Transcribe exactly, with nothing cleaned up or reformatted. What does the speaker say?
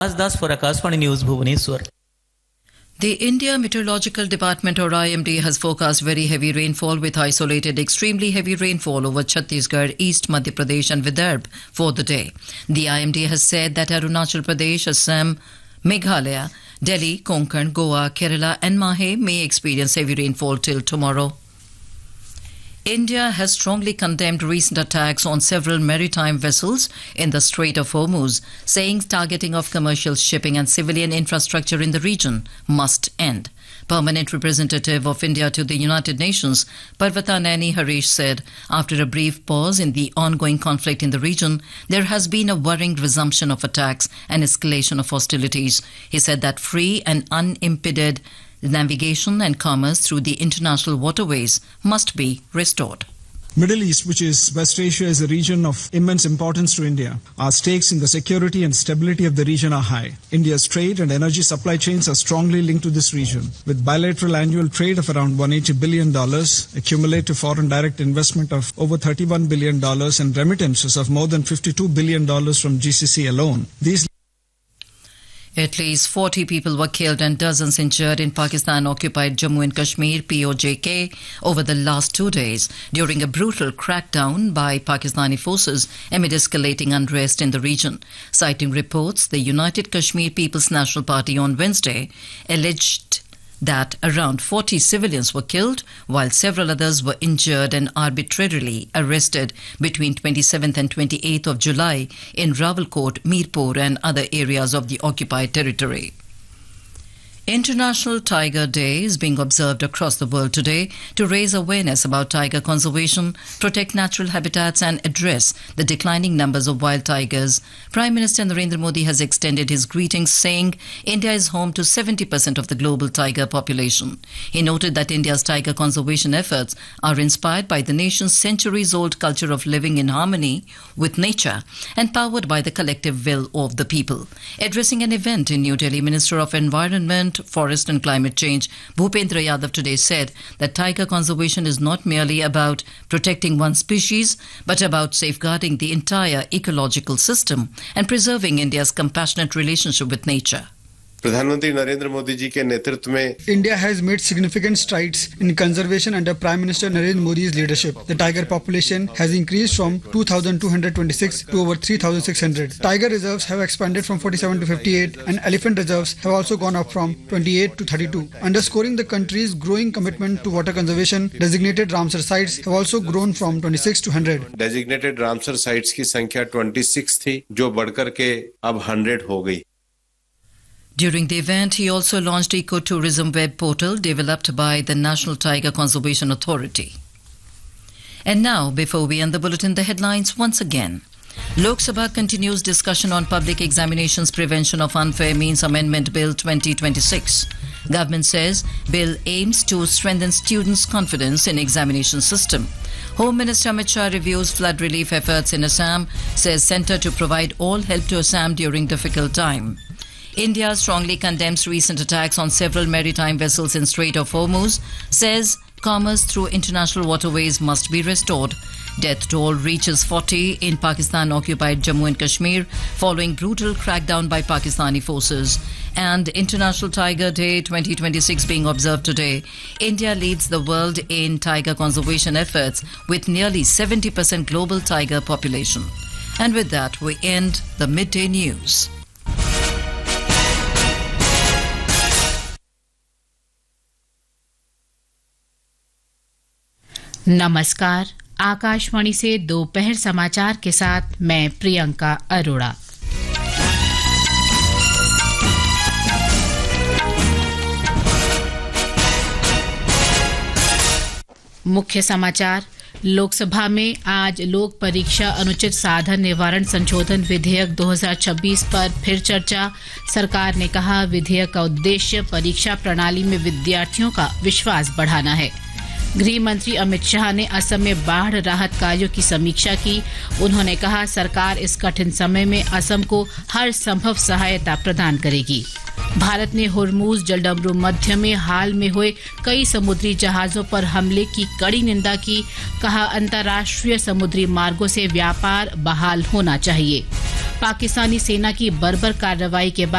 Das for Akashvani News, Bhubaneswar. The India Meteorological Department or I M D has forecast very heavy rainfall with isolated extremely heavy rainfall over Chhattisgarh, East Madhya Pradesh and Vidarbha for the day. The I M D has said that Arunachal Pradesh, Assam, Meghalaya, Delhi, Konkan, Goa, Kerala and Mahe may experience heavy rainfall till tomorrow. India has strongly condemned recent attacks on several maritime vessels in the Strait of Hormuz, saying targeting of commercial shipping and civilian infrastructure in the region must end. Permanent representative of India to the United Nations, Parvata Naini Harish said, after a brief pause in the ongoing conflict in the region, there has been a worrying resumption of attacks and escalation of hostilities. He said that free and unimpeded navigation and commerce through the international waterways must be restored. Middle East, which is West Asia, is a region of immense importance to India. Our stakes in the security and stability of the region are high. India's trade and energy supply chains are strongly linked to this region. With bilateral annual trade of around one hundred eighty billion dollars, accumulative foreign direct investment of over thirty-one billion dollars and remittances of more than fifty-two billion dollars from G C C alone, these At least forty people were killed and dozens injured in Pakistan-occupied Jammu and Kashmir P O J K over the last two days during a brutal crackdown by Pakistani forces amid escalating unrest in the region. Citing reports, the United Kashmir People's National Party on Wednesday alleged that around forty civilians were killed while several others were injured and arbitrarily arrested between twenty-seventh and twenty-eighth of July in Rawalkot, Mirpur and other areas of the occupied territory. International Tiger Day is being observed across the world today to raise awareness about tiger conservation, protect natural habitats and address the declining numbers of wild tigers. Prime Minister Narendra Modi has extended his greetings saying India is home to seventy percent of the global tiger population. He noted that India's tiger conservation efforts are inspired by the nation's centuries-old culture of living in harmony with nature and powered by the collective will of the people. Addressing an event in New Delhi, Minister of Environment, Forest and Climate Change, Bhupendra Yadav today said that tiger conservation is not merely about protecting one species, but about safeguarding the entire ecological system and preserving India's compassionate relationship with nature. प्रधानमंत्री नरेंद्र मोदी जी के नेतृत्व में India has made significant strides in conservation under Prime Minister Narendra Modi's leadership. The tiger population has increased from two thousand two hundred twenty-six to over three thousand six hundred. Tiger reserves have expanded from forty-seven to fifty-eight and elephant reserves have also gone up from twenty-eight to thirty-two. Underscoring the country's growing commitment to water conservation, designated Ramsar sites have also grown from twenty-six to one hundred. Designated Ramsar sites की संख्या twenty-six थी, जो बढ़कर के अब one hundred हो गई. During the event, he also launched Ecotourism web portal developed by the National Tiger Conservation Authority. And now, before we end the bulletin, the headlines once again. Lok Sabha continues discussion on Public Examinations Prevention of Unfair Means Amendment Bill twenty twenty-six. Government says bill aims to strengthen students' confidence in examination system. Home Minister Amit Shah reviews flood relief efforts in Assam, says centre to provide all help to Assam during difficult time. India strongly condemns recent attacks on several maritime vessels in Strait of Hormuz, says commerce through international waterways must be restored. Death toll reaches forty in Pakistan-occupied Jammu and Kashmir following brutal crackdown by Pakistani forces. And International Tiger Day twenty twenty-six being observed today. India leads the world in tiger conservation efforts with nearly seventy percent global tiger population. And with that, we end the midday news. नमस्कार, आकाशवाणी से दोपहर समाचार के साथ मैं प्रियंका अरोड़ा। मुख्य समाचार। लोकसभा में आज लोक परीक्षा अनुचित साधन निवारण संशोधन विधेयक दो हज़ार छब्बीस पर फिर चर्चा। सरकार ने कहा विधेयक का उद्देश्य परीक्षा प्रणाली में विद्यार्थियों का विश्वास बढ़ाना है। गृह मंत्री अमित शाह ने असम में बाढ़ राहत कार्यों की समीक्षा की। उन्होंने कहा सरकार इस कठिन समय में असम को हर संभव सहायता प्रदान करेगी। भारत ने होर्मुज जलडमरू मध्य में हाल में हुए कई समुद्री जहाजों पर हमले की कड़ी निंदा की। कहा, अंतर्राष्ट्रीय समुद्री मार्गों से व्यापार बहाल होना चाहिए। पाकिस्तानी सेना की बर्बर कार्रवाई के बाद